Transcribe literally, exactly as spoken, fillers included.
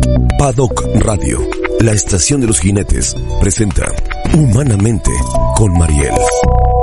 Paddock Radio, la estación de los jinetes, presenta Humanamente con Mariel.